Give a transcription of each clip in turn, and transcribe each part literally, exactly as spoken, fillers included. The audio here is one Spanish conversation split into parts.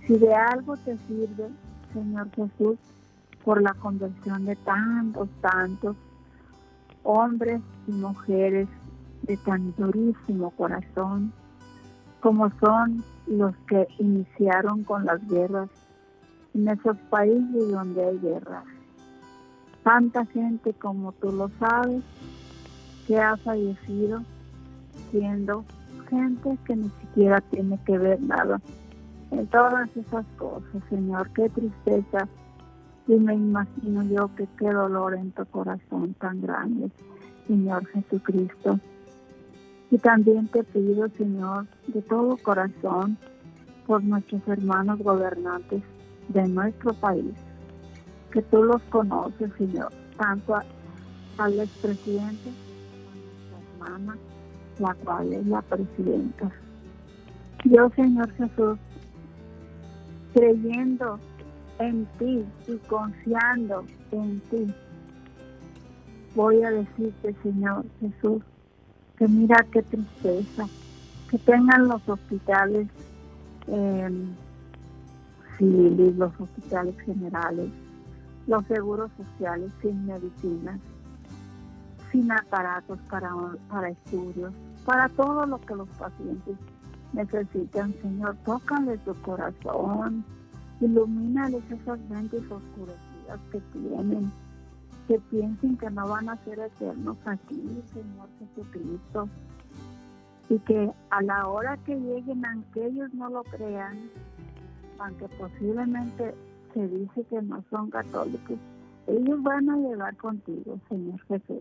Si de algo te sirve, Señor Jesús, por la conversión de tantos, tantos hombres y mujeres de tan durísimo corazón, como son los que iniciaron con las guerras en esos países donde hay guerras. Tanta gente, como tú lo sabes, que ha fallecido siendo gente que ni siquiera tiene que ver nada en todas esas cosas, Señor. Qué tristeza, y me imagino yo que qué dolor en tu corazón tan grande, Señor Jesucristo. Y también te pido, Señor, de todo corazón, por nuestros hermanos gobernantes de nuestro país, que tú los conoces, Señor, tanto a, al expresidente como a nuestra hermana, la cual es la presidenta. Yo, Señor Jesús, creyendo en ti y confiando en ti, voy a decirte, Señor Jesús, que mira qué tristeza, que tengan los hospitales eh, civiles, los hospitales generales, los seguros sociales sin medicinas, sin aparatos para, para estudios, para todo lo que los pacientes necesitan. Señor, tócales su corazón, ilumínales esas mentes oscurecidas que tienen, que piensen que no van a ser eternos aquí, Señor Jesucristo, y que a la hora que lleguen, aunque ellos no lo crean, aunque posiblemente se dice que no son católicos, ellos van a llegar contigo, Señor Jesús.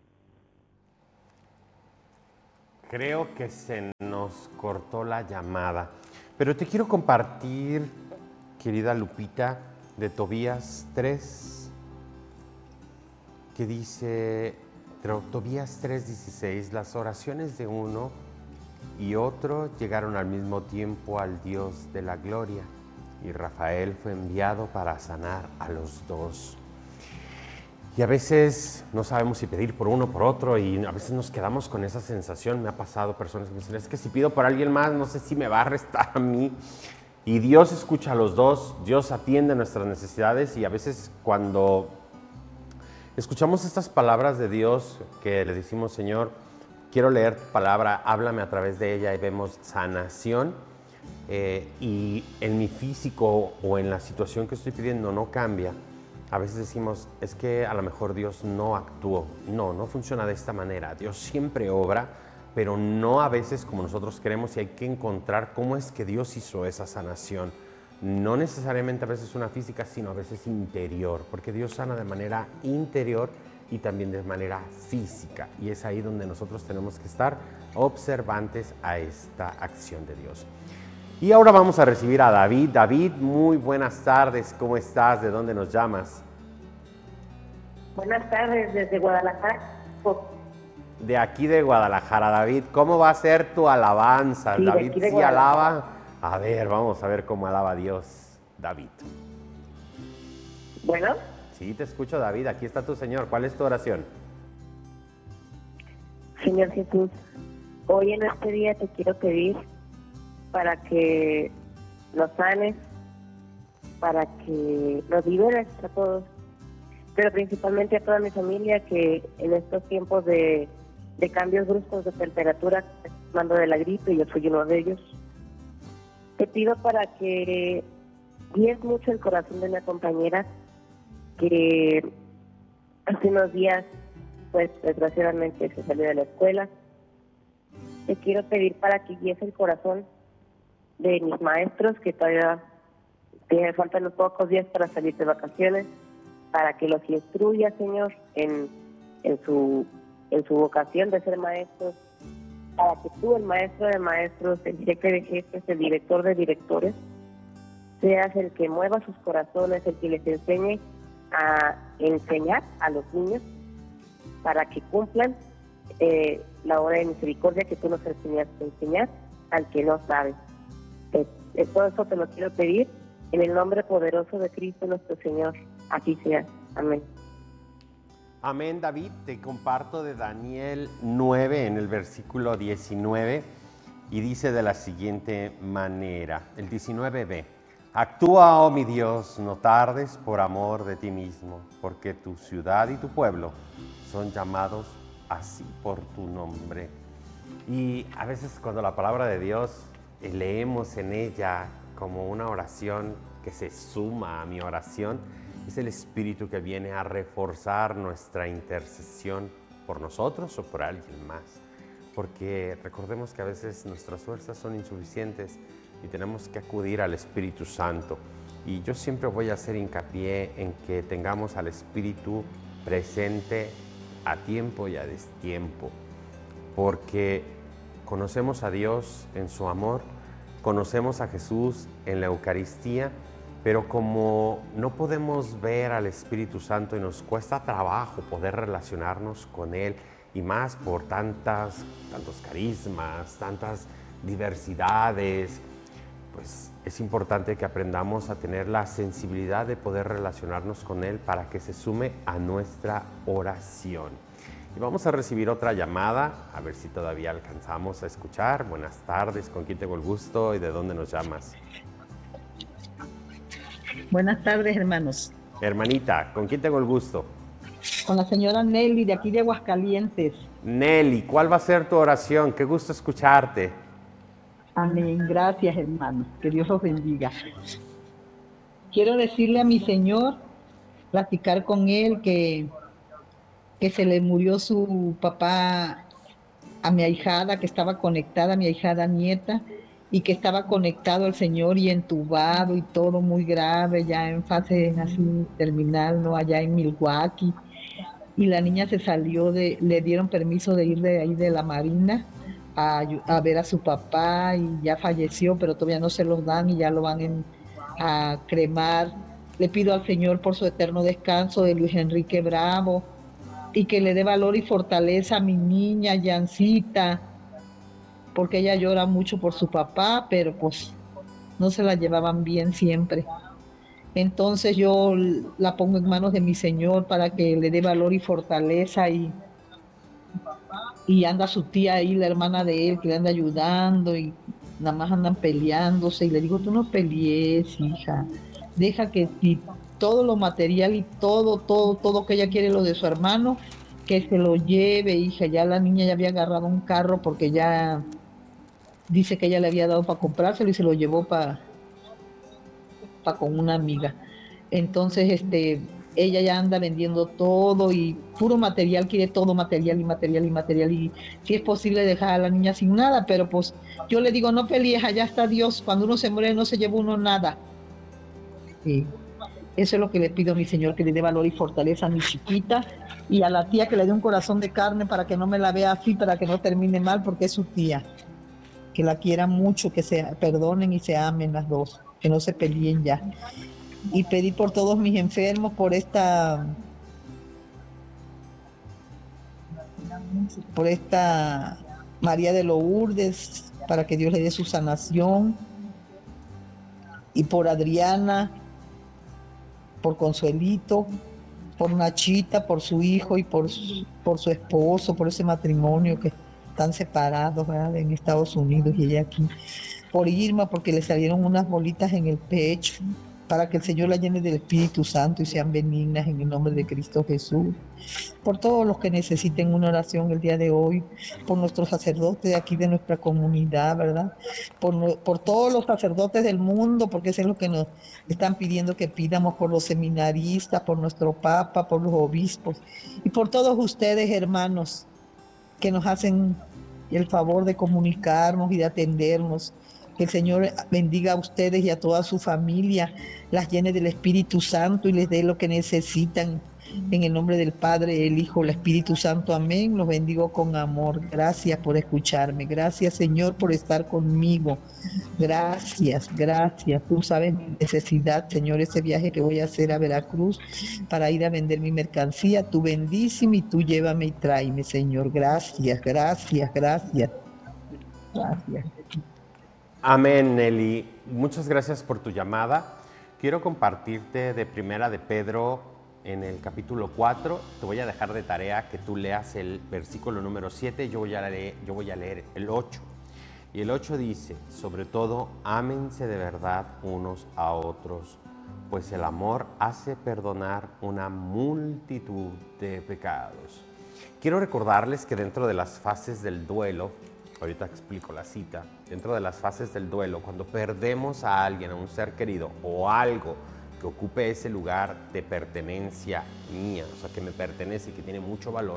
Creo que se nos cortó la llamada, pero te quiero compartir, querida Lupita, de Tobías tres, que dice, Tobías tres dieciséis, las oraciones de uno y otro llegaron al mismo tiempo al Dios de la gloria, y Rafael fue enviado para sanar a los dos. Y a veces no sabemos si pedir por uno o por otro, y a veces nos quedamos con esa sensación. Me ha pasado personas que me dicen, es que si pido por alguien más, no sé si me va a restar a mí. Y Dios escucha a los dos, Dios atiende nuestras necesidades, y a veces cuando escuchamos estas palabras de Dios que le decimos, Señor, quiero leer tu palabra, háblame a través de ella, y vemos sanación, eh, y en mi físico o en la situación que estoy pidiendo no cambia, a veces decimos, es que a lo mejor Dios no actuó. No, no funciona de esta manera. Dios siempre obra, pero no a veces como nosotros queremos, y hay que encontrar cómo es que Dios hizo esa sanación. No necesariamente a veces una física, sino a veces interior, porque Dios sana de manera interior y también de manera física. Y es ahí donde nosotros tenemos que estar observantes a esta acción de Dios. Y ahora vamos a recibir a David. David, muy buenas tardes. ¿Cómo estás? ¿De dónde nos llamas? Buenas tardes, desde Guadalajara. De aquí de Guadalajara, David. ¿Cómo va a ser tu alabanza? Sí, David sí Guadalajara. alaba. A ver, vamos a ver cómo alaba a Dios, David. Bueno. Sí, te escucho, David. Aquí está tu Señor. ¿Cuál es tu oración? Señor Jesús, hoy en este día te quiero pedir para que nos sanes, para que nos liberes a todos, pero principalmente a toda mi familia, que en estos tiempos de, de cambios bruscos de temperatura, mando de la gripe, y yo soy uno de ellos. Te pido para que guíes mucho el corazón de una compañera que hace unos días, pues desgraciadamente se salió de la escuela. Te quiero pedir para que guíes el corazón de mis maestros, que todavía tienen, faltan unos pocos días para salir de vacaciones, para que los instruya, Señor, en, en, su, en su vocación de ser maestros, para que tú, el maestro de maestros, el jefe de jefes, el director de directores, seas el que mueva sus corazones, el que les enseñe a enseñar a los niños para que cumplan eh, la obra de misericordia que tú nos enseñaste a enseñar al que no sabe. Eh, eh, todo eso te lo quiero pedir en el nombre poderoso de Cristo nuestro Señor. Así sea. Amén. Amén, David. Te comparto de Daniel nueve en el versículo diecinueve, y dice de la siguiente manera, el diecinueve b: Actúa, oh mi Dios, no tardes por amor de ti mismo, porque tu ciudad y tu pueblo son llamados así por tu nombre. Y a veces cuando la palabra de Dios eh, leemos en ella como una oración que se suma a mi oración, es el Espíritu que viene a reforzar nuestra intercesión por nosotros o por alguien más. Porque recordemos que a veces nuestras fuerzas son insuficientes y tenemos que acudir al Espíritu Santo. Y yo siempre voy a hacer hincapié en que tengamos al Espíritu presente a tiempo y a destiempo, porque conocemos a Dios en su amor, conocemos a Jesús en la Eucaristía, pero como no podemos ver al Espíritu Santo y nos cuesta trabajo poder relacionarnos con Él, y más por tantas, tantos carismas, tantas diversidades, pues es importante que aprendamos a tener la sensibilidad de poder relacionarnos con Él para que se sume a nuestra oración. Y vamos a recibir otra llamada, a ver si todavía alcanzamos a escuchar. Buenas tardes, ¿con quién tengo el gusto y de dónde nos llamas? Buenas tardes, hermanos. Hermanita, ¿con quién tengo el gusto? Con la señora Nelly, de aquí de Aguascalientes. Nelly, ¿cuál va a ser tu oración? Qué gusto escucharte. Amén. Gracias, hermanos. Que Dios los bendiga. Quiero decirle a mi Señor, platicar con Él, que, que se le murió su papá a mi ahijada, que estaba conectada, a mi ahijada nieta, y que estaba conectado al Señor y entubado y todo muy grave, ya en fase así terminal, ¿no? Allá en Milwaukee. Y la niña se salió, de, le dieron permiso de ir de ahí de la Marina a, a ver a su papá, y ya falleció, pero todavía no se los dan y ya lo van en, a cremar. Le pido al Señor por su eterno descanso de Luis Enrique Bravo, y que le dé valor y fortaleza a mi niña Yancita, porque ella llora mucho por su papá, pero pues no se la llevaban bien siempre. Entonces yo la pongo en manos de mi Señor para que le dé valor y fortaleza, y, y anda su tía ahí, la hermana de él, que le anda ayudando, y nada más andan peleándose, y le digo, tú no pelees, hija, deja que si todo lo material y todo, todo, todo que ella quiere, lo de su hermano, que se lo lleve, hija. Ya la niña ya había agarrado un carro porque ya dice que ella le había dado para comprárselo y se lo llevó para pa con una amiga. Entonces, este, ella ya anda vendiendo todo y puro material, quiere todo material y material y material, y si es posible dejar a la niña sin nada, pero pues yo le digo, no pelees, allá está Dios, cuando uno se muere no se lleva uno nada. Sí. Eso es lo que le pido a mi Señor, que le dé valor y fortaleza a mi chiquita, y a la tía que le dé un corazón de carne para que no me la vea así, para que no termine mal, porque es su tía. Que la quiera mucho, que se perdonen y se amen las dos, que no se peleen ya. Y pedir por todos mis enfermos, por esta por esta María de Lourdes, para que Dios le dé su sanación, y por Adriana, por Consuelito, por Nachita, por su hijo y por su, por su esposo, por ese matrimonio que están separados, ¿verdad?, en Estados Unidos, y ella aquí. Por Irma, porque le salieron unas bolitas en el pecho, para que el Señor la llene del Espíritu Santo y sean benignas en el nombre de Cristo Jesús. Por todos los que necesiten una oración el día de hoy, por nuestros sacerdotes de aquí de nuestra comunidad, ¿verdad? Por, por todos los sacerdotes del mundo, porque eso es lo que nos están pidiendo que pidamos, por los seminaristas, por nuestro Papa, por los obispos, y por todos ustedes, hermanos, que nos hacen el favor de comunicarnos y de atendernos. Que el Señor bendiga a ustedes y a toda su familia, las llene del Espíritu Santo y les dé lo que necesitan. En el nombre del Padre, el Hijo, el Espíritu Santo. Amén. Los bendigo con amor. Gracias por escucharme. Gracias, Señor, por estar conmigo. Gracias, gracias. Tú sabes mi necesidad, Señor, ese viaje que voy a hacer a Veracruz para ir a vender mi mercancía. Tú bendíceme y tú llévame y tráeme, Señor. Gracias, gracias, gracias. Gracias. Amén, Nelly. Muchas gracias por tu llamada. Quiero compartirte de Primera de Pedro en el capítulo cuatro. Te voy a dejar de tarea que tú leas el versículo número siete. Yo voy a leer, yo voy a leer el ocho. Y el ocho dice, sobre todo, ámense de verdad unos a otros, pues el amor hace perdonar una multitud de pecados. Quiero recordarles que dentro de las fases del duelo, ahorita explico la cita, dentro de las fases del duelo, cuando perdemos a alguien, a un ser querido o algo que ocupe ese lugar de pertenencia mía, o sea, que me pertenece y que tiene mucho valor,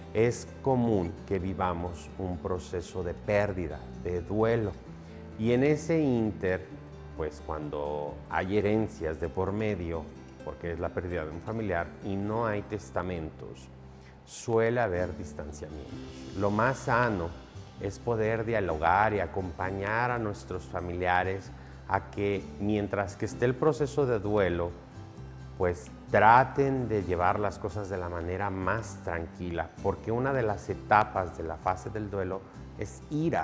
es común que vivamos un proceso de pérdida, de duelo. Y en ese ínter, pues cuando hay herencias de por medio, porque es la pérdida de un familiar, y no hay testamentos, suele haber distanciamientos. Lo más sano es poder dialogar y acompañar a nuestros familiares a que mientras que esté el proceso de duelo, pues traten de llevar las cosas de la manera más tranquila, porque una de las etapas de la fase del duelo es ira,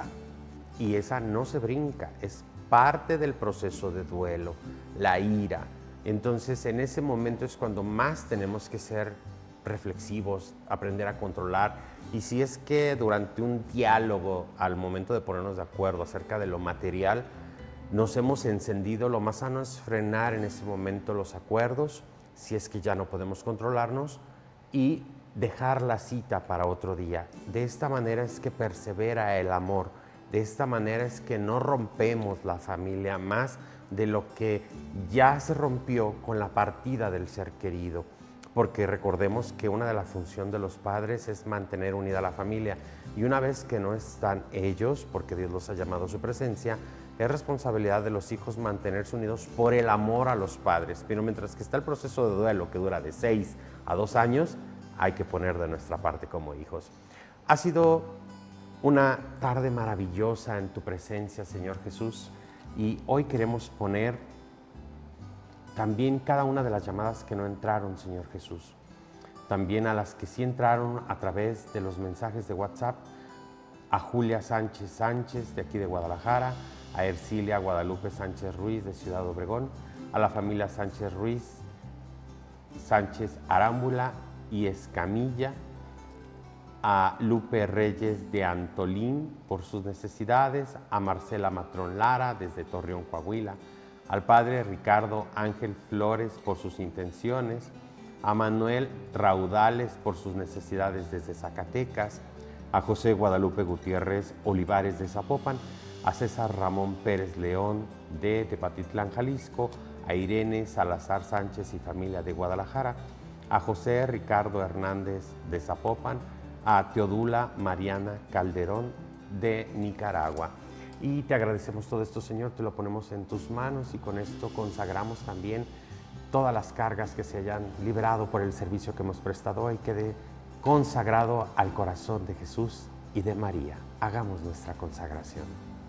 y esa no se brinca, es parte del proceso de duelo, la ira. Entonces, en ese momento es cuando más tenemos que ser reflexivos, aprender a controlar, y si es que durante un diálogo, al momento de ponernos de acuerdo acerca de lo material, nos hemos encendido, lo más sano es frenar en ese momento los acuerdos, si es que ya no podemos controlarnos, y dejar la cita para otro día. De esta manera es que persevera el amor, de esta manera es que no rompemos la familia más de lo que ya se rompió con la partida del ser querido. Porque recordemos que una de las funciones de los padres es mantener unida a la familia, y una vez que no están ellos, porque Dios los ha llamado a su presencia, es responsabilidad de los hijos mantenerse unidos por el amor a los padres. Pero mientras que está el proceso de duelo, que dura de seis a dos años, hay que poner de nuestra parte como hijos. Ha sido una tarde maravillosa en tu presencia, Señor Jesús, y hoy queremos poner también cada una de las llamadas que no entraron, Señor Jesús. También a las que sí entraron a través de los mensajes de WhatsApp, a Julia Sánchez Sánchez de aquí de Guadalajara, a Ercilia Guadalupe Sánchez Ruiz de Ciudad Obregón, a la familia Sánchez Ruiz, Sánchez Arámbula y Escamilla, a Lupe Reyes de Antolín por sus necesidades, a Marcela Matrón Lara desde Torreón, Coahuila, al padre Ricardo Ángel Flores por sus intenciones, a Manuel Raudales por sus necesidades desde Zacatecas, a José Guadalupe Gutiérrez Olivares de Zapopan, a César Ramón Pérez León de Tepatitlán, Jalisco, a Irene Salazar Sánchez y familia de Guadalajara, a José Ricardo Hernández de Zapopan, a Teodula Mariana Calderón de Nicaragua. Y te agradecemos todo esto, Señor, te lo ponemos en tus manos, y con esto consagramos también todas las cargas que se hayan liberado por el servicio que hemos prestado hoy, quede consagrado al corazón de Jesús y de María. Hagamos nuestra consagración.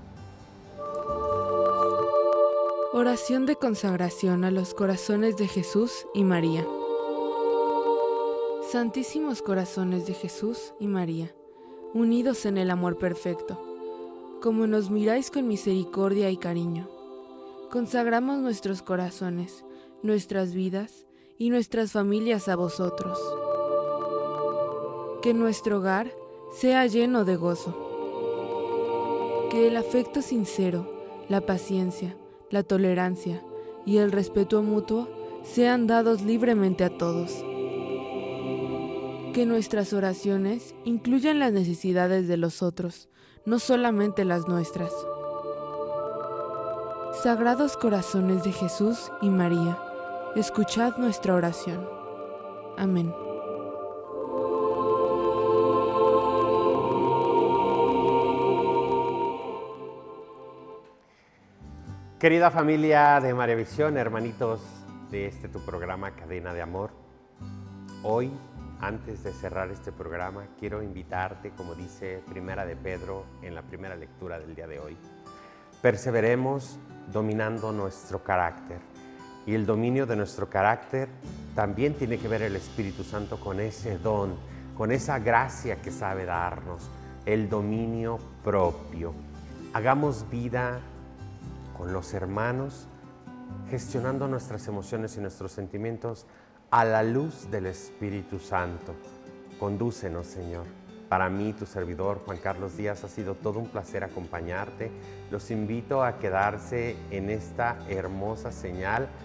Oración de consagración a los corazones de Jesús y María. Santísimos corazones de Jesús y María, unidos en el amor perfecto, como nos miráis con misericordia y cariño, consagramos nuestros corazones, nuestras vidas y nuestras familias a vosotros. Que nuestro hogar sea lleno de gozo. Que el afecto sincero, la paciencia, la tolerancia y el respeto mutuo sean dados libremente a todos. Que nuestras oraciones incluyan las necesidades de los otros, no solamente las nuestras. Sagrados corazones de Jesús y María, escuchad nuestra oración. Amén. Querida familia de María Visión, hermanitos de este tu programa Cadena de Amor, hoy, antes de cerrar este programa, quiero invitarte, como dice Primera de Pedro en la primera lectura del día de hoy, perseveremos dominando nuestro carácter. Y el dominio de nuestro carácter también tiene que ver el Espíritu Santo con ese don, con esa gracia que sabe darnos, el dominio propio. Hagamos vida con los hermanos, gestionando nuestras emociones y nuestros sentimientos a la luz del Espíritu Santo. Condúcenos, Señor. Para mí, tu servidor, Juan Carlos Díaz, ha sido todo un placer acompañarte. Los invito a quedarse en esta hermosa señal